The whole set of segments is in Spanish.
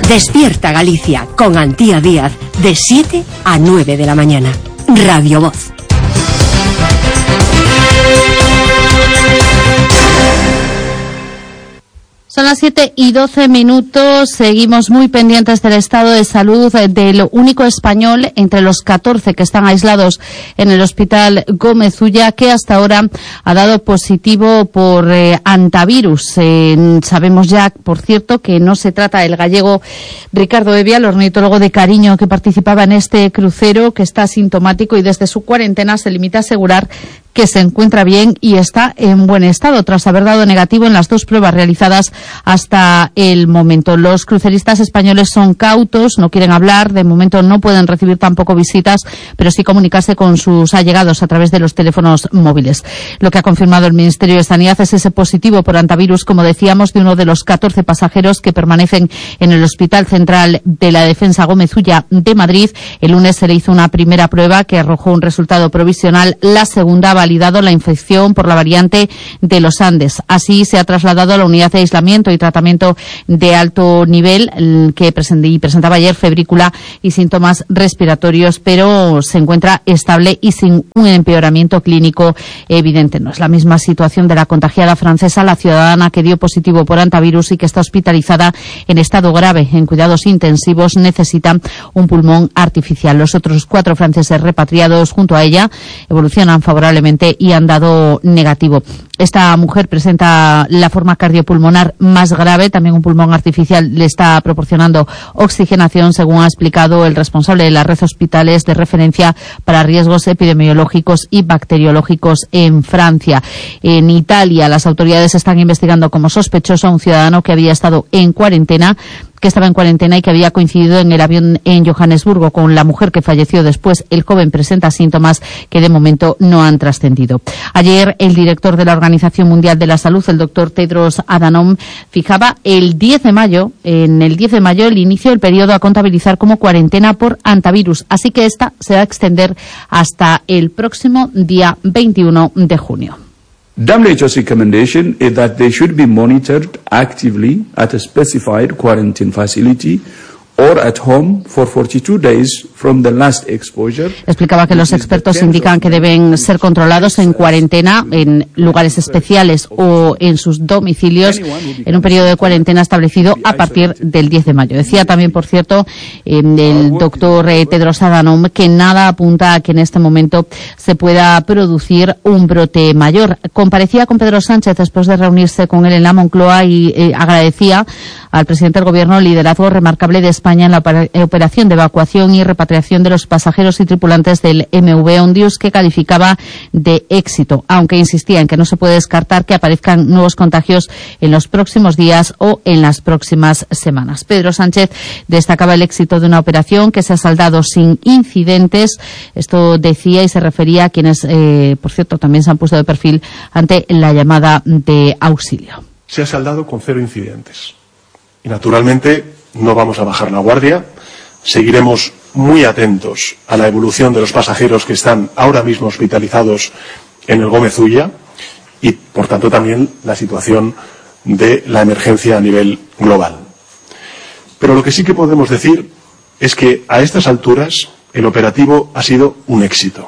Despierta Galicia con Antía Díaz de 7 a 9 de la mañana. Radio Voz. Son las 7:12. Seguimos muy pendientes del estado de salud del único español entre los 14 que están aislados en el Hospital Gómez Ulla, que hasta ahora ha dado positivo por antivirus. Sabemos ya, por cierto, que no se trata del gallego Ricardo Evia, el ornitólogo de cariño que participaba en este crucero, que está asintomático y desde su cuarentena se limita a asegurar que se encuentra bien y está en buen estado tras haber dado negativo en las 2 pruebas realizadas hasta el momento. Los cruceristas españoles son cautos, no quieren hablar, de momento no pueden recibir tampoco visitas, pero sí comunicarse con sus allegados a través de los teléfonos móviles. Lo que ha confirmado el Ministerio de Sanidad es ese positivo por antivirus, como decíamos, de uno de los 14 pasajeros que permanecen en el Hospital Central de la Defensa Gómez Ulla de Madrid. El lunes se le hizo una primera prueba que arrojó un resultado provisional. La segunda validado la infección por la variante de los Andes. Así se ha trasladado a la unidad de aislamiento y tratamiento de alto nivel que presentaba ayer febrícula y síntomas respiratorios, pero se encuentra estable y sin un empeoramiento clínico evidente. No es la misma situación de la contagiada francesa, la ciudadana que dio positivo por antivirus y que está hospitalizada en estado grave en cuidados intensivos, necesita un pulmón artificial. Los otros 4 franceses repatriados junto a ella evolucionan favorablemente y han dado negativo. Esta mujer presenta la forma cardiopulmonar más grave, también un pulmón artificial le está proporcionando oxigenación, según ha explicado el responsable de la red hospitales de referencia para riesgos epidemiológicos y bacteriológicos en Francia. En Italia, las autoridades están investigando como sospechoso a un ciudadano que había estado en cuarentena, que estaba en cuarentena y que había coincidido en el avión en Johannesburgo con la mujer que falleció después. El joven presenta síntomas que de momento no han trascendido. Ayer el director de la Organización Mundial de la Salud, el doctor Tedros Adhanom, fijaba el 10 de mayo el inicio del periodo a contabilizar como cuarentena por antivirus. Así que esta se va a extender hasta el próximo día 21 de junio. WHO's recommendation is that they should be monitored actively at a specified quarantine facility or at home for 42 days from the last exposure. Explicaba que los expertos indican que deben ser controlados en cuarentena en lugares especiales o en sus domicilios en un periodo de cuarentena establecido a partir del 10 de mayo. Decía también, por cierto, el doctor Tedros Adhanom que nada apunta a que en este momento se pueda producir un brote mayor. Comparecía con Pedro Sánchez después de reunirse con él en la Moncloa y agradecía al presidente del Gobierno el liderazgo remarcable de España en la operación de evacuación y repatriación de los pasajeros y tripulantes del MV Ondius, que calificaba de éxito, aunque insistía en que no se puede descartar que aparezcan nuevos contagios en los próximos días o en las próximas semanas. Pedro Sánchez destacaba el éxito de una operación que se ha saldado sin incidentes. Esto decía y se refería a quienes, por cierto, también se han puesto de perfil ante la llamada de auxilio. Se ha saldado con 0 incidentes. Y naturalmente no vamos a bajar la guardia, seguiremos muy atentos a la evolución de los pasajeros que están ahora mismo hospitalizados en el Gómez Ulla y, por tanto, también la situación de la emergencia a nivel global. Pero lo que sí que podemos decir es que a estas alturas el operativo ha sido un éxito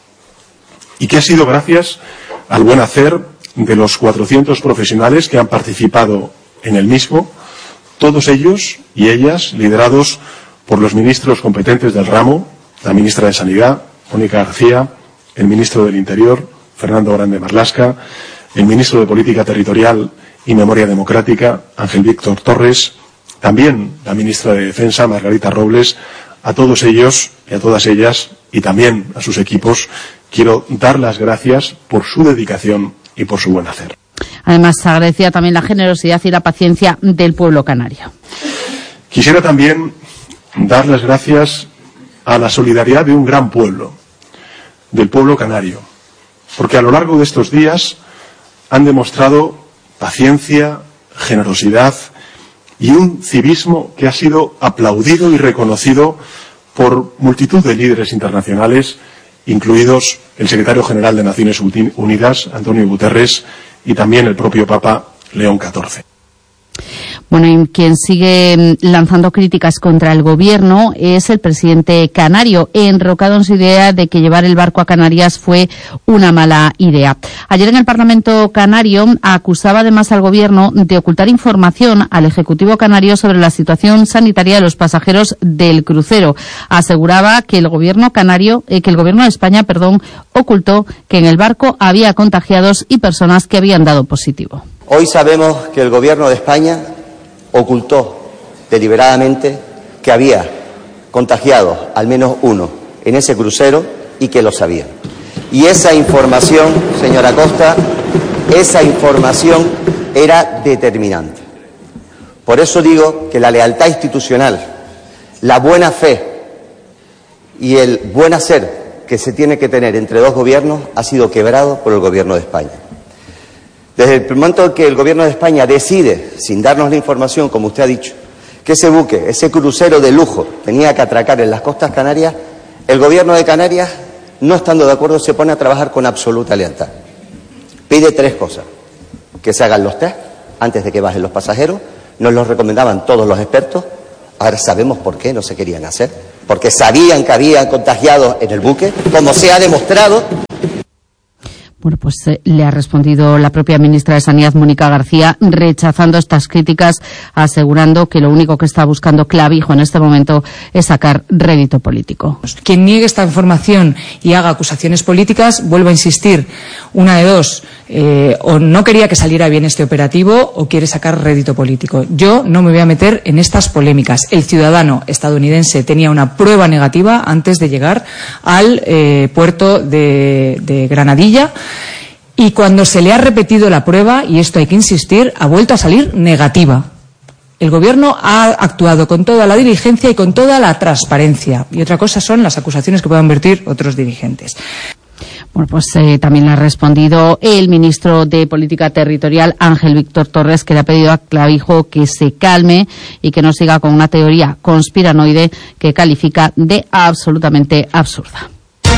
y que ha sido gracias al buen hacer de los 400 profesionales que han participado en el mismo, todos ellos y ellas liderados por los ministros competentes del ramo, la ministra de Sanidad, Mónica García, el ministro del Interior, Fernando Grande Marlaska, el ministro de Política Territorial y Memoria Democrática, Ángel Víctor Torres, también la ministra de Defensa, Margarita Robles. A todos ellos y a todas ellas, y también a sus equipos, quiero dar las gracias por su dedicación y por su buen hacer. Además, agradecía también la generosidad y la paciencia del pueblo canario. Quisiera también dar las gracias a la solidaridad de un gran pueblo, del pueblo canario, porque a lo largo de estos días han demostrado paciencia, generosidad y un civismo que ha sido aplaudido y reconocido por multitud de líderes internacionales, incluidos el secretario general de Naciones Unidas, Antonio Guterres, y también el propio Papa León XIV. Bueno, y quien sigue lanzando críticas contra el gobierno es el presidente canario, enrocado en su idea de que llevar el barco a Canarias fue una mala idea. Ayer en el Parlamento canario acusaba además al gobierno de ocultar información al Ejecutivo canario sobre la situación sanitaria de los pasajeros del crucero. Aseguraba que el gobierno de España, ocultó que en el barco había contagiados y personas que habían dado positivo. Hoy sabemos que el gobierno de España ocultó deliberadamente que había contagiado al menos uno en ese crucero y que lo sabían. Y esa información, señora Costa, esa información era determinante. Por eso digo que la lealtad institucional, la buena fe y el buen hacer que se tiene que tener entre dos gobiernos ha sido quebrado por el gobierno de España. Desde el momento que el gobierno de España decide, sin darnos la información, como usted ha dicho, que ese buque, ese crucero de lujo, tenía que atracar en las costas canarias, el gobierno de Canarias, no estando de acuerdo, se pone a trabajar con absoluta lealtad. Pide 3 cosas: que se hagan los test antes de que bajen los pasajeros, nos los recomendaban todos los expertos, ahora sabemos por qué no se querían hacer, porque sabían que había contagiados en el buque, como se ha demostrado. Bueno, pues le ha respondido la propia ministra de Sanidad, Mónica García, rechazando estas críticas, asegurando que lo único que está buscando Clavijo en este momento es sacar rédito político. Quien niegue esta información y haga acusaciones políticas, vuelvo a insistir, una de dos, o no quería que saliera bien este operativo o quiere sacar rédito político. Yo no me voy a meter en estas polémicas. El ciudadano estadounidense tenía una prueba negativa antes de llegar al puerto de Granadilla. Y cuando se le ha repetido la prueba, y esto hay que insistir, ha vuelto a salir negativa. El Gobierno ha actuado con toda la diligencia y con toda la transparencia. Y otra cosa son las acusaciones que puedan vertir otros dirigentes. Bueno, pues también le ha respondido el ministro de Política Territorial, Ángel Víctor Torres, que le ha pedido a Clavijo que se calme y que no siga con una teoría conspiranoide que califica de absolutamente absurda.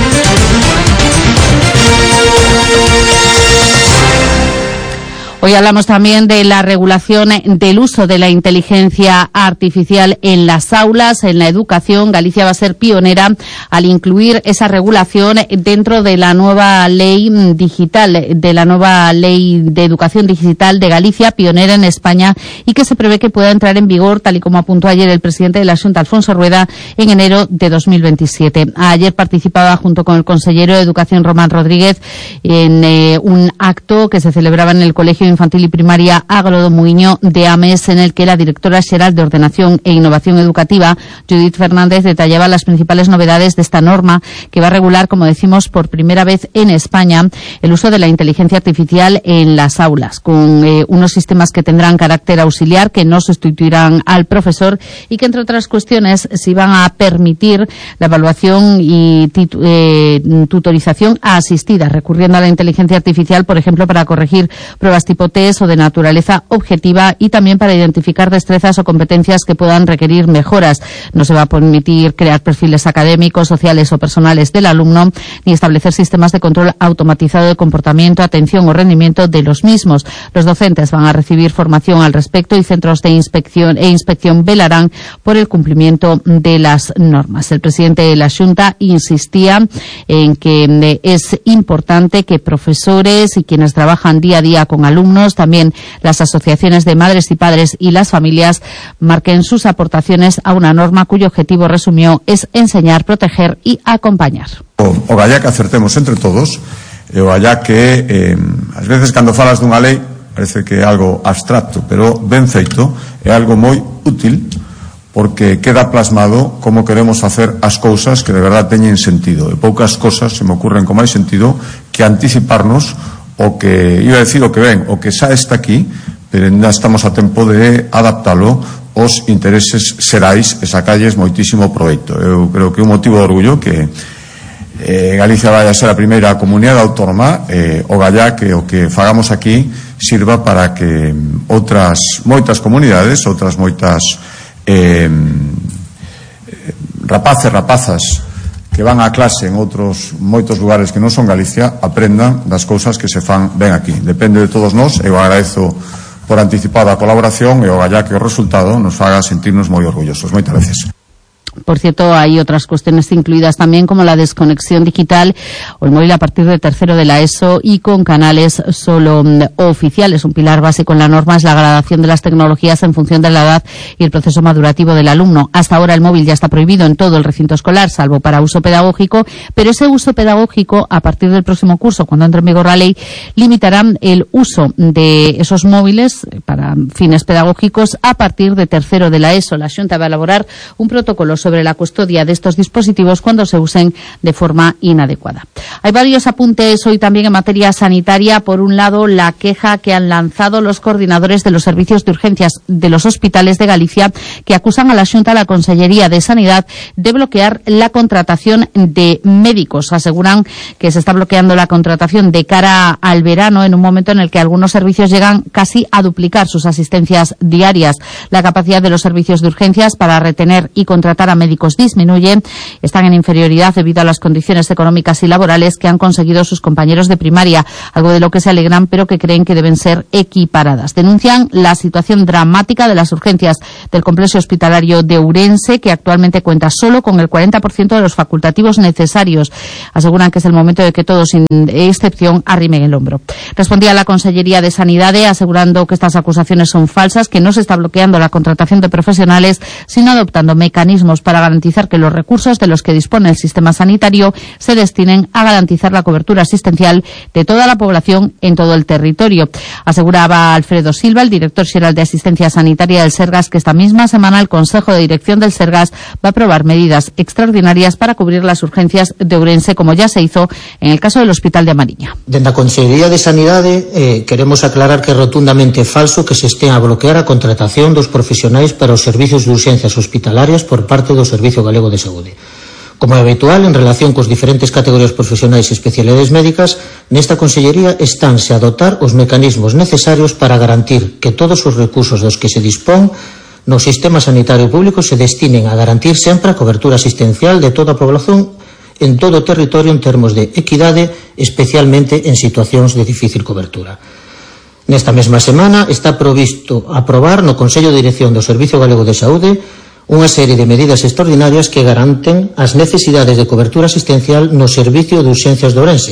Hoy hablamos también de la regulación del uso de la inteligencia artificial en las aulas, en la educación. Galicia va a ser pionera al incluir esa regulación dentro de la nueva ley digital, de la nueva ley de educación digital de Galicia, pionera en España, y que se prevé que pueda entrar en vigor, tal y como apuntó ayer el presidente de la Xunta, Alfonso Rueda, en enero de 2027. Ayer participaba junto con el consellero de Educación, Román Rodríguez, en un acto que se celebraba en el Colegio Infantil y Primaria Ágalo Muiño de Ames, en el que la directora xeral de Ordenación e Innovación Educativa, Judith Fernández, detallaba las principales novedades de esta norma, que va a regular, como decimos, por primera vez en España, el uso de la inteligencia artificial en las aulas, con unos sistemas que tendrán carácter auxiliar, que no sustituirán al profesor y que, entre otras cuestiones, se van a permitir la evaluación y tutorización asistida, recurriendo a la inteligencia artificial, por ejemplo, para corregir pruebas tipo test o de naturaleza objetiva, y también para identificar destrezas o competencias que puedan requerir mejoras. No se va a permitir crear perfiles académicos, sociales o personales del alumno, ni establecer sistemas de control automatizado de comportamiento, atención o rendimiento de los mismos. Los docentes van a recibir formación al respecto y centros de inspección velarán por el cumplimiento de las normas. El presidente de la Xunta insistía en que es importante que profesores y quienes trabajan día a día con alumnos, también las asociaciones de madres y padres y las familias, marquen sus aportaciones a una norma cuyo objetivo, resumió, es enseñar, proteger y acompañar. O galla que acertemos entre todos, o galla que ás veces cando falas dunha lei parece que é algo abstracto, pero ben feito é algo moi útil, porque queda plasmado como queremos facer as cousas que de verdade teñen sentido, e poucas cousas se me ocurren con máis sentido que anticiparnos o que, iba a decir o que ven, o que xa está aquí, pero ainda estamos a tempo de adaptalo aos intereses xerais e sacalles moitísimo proveito. Eu creo que é un motivo de orgullo que Galicia vai a ser a primeira comunidade autónoma, o gallá que o que fagamos aquí sirva para que outras moitas comunidades, outras moitas rapazas que van á clase en outros moitos lugares que non son Galicia aprendan das cousas que se fan ben aquí. Depende de todos nós. Eu agradezo por anticipada colaboración e o galla que o resultado nos haga sentirnos moi orgullosos. Moitas veces. Por cierto, hay otras cuestiones incluidas también, como la desconexión digital o el móvil a partir de tercero de la ESO y con canales solo oficiales. Un pilar básico en la norma es la gradación de las tecnologías en función de la edad y el proceso madurativo del alumno. Hasta ahora el móvil ya está prohibido en todo el recinto escolar, salvo para uso pedagógico, pero ese uso pedagógico, a partir del próximo curso, cuando entre en vigor la ley, limitarán el uso de esos móviles para fines pedagógicos a partir de tercero de la ESO. La Xunta va a elaborar un protocolo sobre la custodia de estos dispositivos cuando se usen de forma inadecuada. Hay varios apuntes hoy también en materia sanitaria. Por un lado, la queja que han lanzado los coordinadores de los servicios de urgencias de los hospitales de Galicia, que acusan a la Xunta, a la Consellería de Sanidad, de bloquear la contratación de médicos. Aseguran que se está bloqueando la contratación de cara al verano, en un momento en el que algunos servicios llegan casi a duplicar sus asistencias diarias. La capacidad de los servicios de urgencias para retener y contratar a médicos disminuye. Están en inferioridad debido a las condiciones económicas y laborales que han conseguido sus compañeros de primaria, algo de lo que se alegran, pero que creen que deben ser equiparadas. Denuncian la situación dramática de las urgencias del complejo hospitalario de Ourense, que actualmente cuenta solo con el 40% de los facultativos necesarios. Aseguran que es el momento de que todos, sin excepción, arrimen el hombro. Respondía la Consellería de Sanidad asegurando que estas acusaciones son falsas, que no se está bloqueando la contratación de profesionales, sino adoptando mecanismos para garantizar que los recursos de los que dispone el sistema sanitario se destinen a garantizar la cobertura asistencial de toda la población en todo el territorio. Aseguraba Alfredo Silva, el director xeral de Asistencia Sanitaria del Sergas, que esta misma semana el Consejo de Dirección del Sergas va a aprobar medidas extraordinarias para cubrir las urgencias de Ourense, como ya se hizo en el caso del Hospital de Amariña. Dende a Consellería de Sanidade queremos aclarar que é rotundamente falso que se estea a bloquear a contratación dos profesionais para os servicios de urxencias hospitalarias por parte do Servicio Galego de Saúde. Como é habitual, en relación cos diferentes categorías profesionais e especialidades médicas, nesta Consellería estánse a dotar os mecanismos necesarios para garantir que todos os recursos dos que se dispón no sistema sanitario público se destinen a garantir sempre a cobertura asistencial de toda a población en todo o territorio en termos de equidade, especialmente en situacións de difícil cobertura. Nesta mesma semana está provisto aprobar no Consello de Dirección do Servicio Galego de Saúde unha serie de medidas extraordinarias que garanten as necesidades de cobertura asistencial no Servicio de Urxencias de Ourense.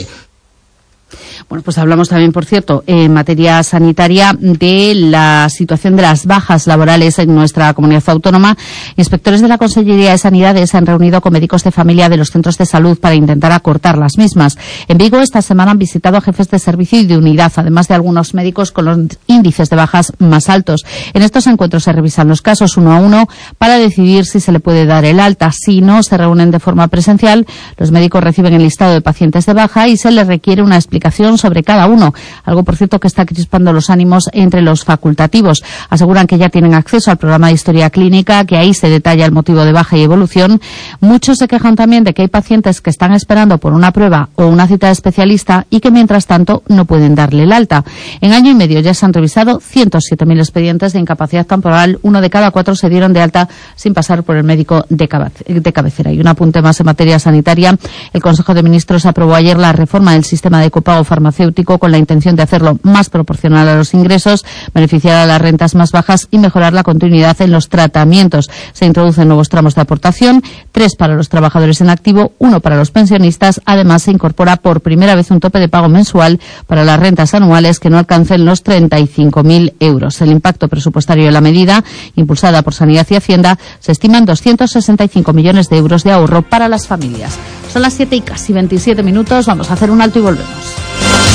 Bueno, pues hablamos también, por cierto, en materia sanitaria, de la situación de las bajas laborales en nuestra comunidad autónoma. Inspectores de la Consellería de Sanidad se han reunido con médicos de familia de los centros de salud para intentar acortar las mismas. En Vigo, esta semana han visitado a jefes de servicio y de unidad, además de algunos médicos con los índices de bajas más altos. En estos encuentros se revisan los casos uno a uno para decidir si se le puede dar el alta. Si no se reúnen de forma presencial, los médicos reciben el listado de pacientes de baja y se les requiere una explicación sobre cada uno, algo por cierto que está crispando los ánimos entre los facultativos. Aseguran que ya tienen acceso al programa de historia clínica, que ahí se detalla el motivo de baja y evolución. Muchos se quejan también de que hay pacientes que están esperando por una prueba o una cita de especialista y que mientras tanto no pueden darle el alta. En año y medio ya se han revisado 107.000 expedientes de incapacidad temporal. 1 de cada 4 se dieron de alta sin pasar por el médico de cabecera. Y un apunte más en materia sanitaria. El Consejo de Ministros aprobó ayer la reforma del sistema de copago farmacéutico con la intención de hacerlo más proporcional a los ingresos, beneficiar a las rentas más bajas y mejorar la continuidad en los tratamientos. Se introducen nuevos tramos de aportación, 3 para los trabajadores en activo, 1 para los pensionistas. Además, se incorpora por primera vez un tope de pago mensual para las rentas anuales que no alcancen los 35.000 euros. El impacto presupuestario de la medida, impulsada por Sanidad y Hacienda, se estima en 265 millones de euros de ahorro para las familias. Son las 7:27. Vamos a hacer un alto y volvemos.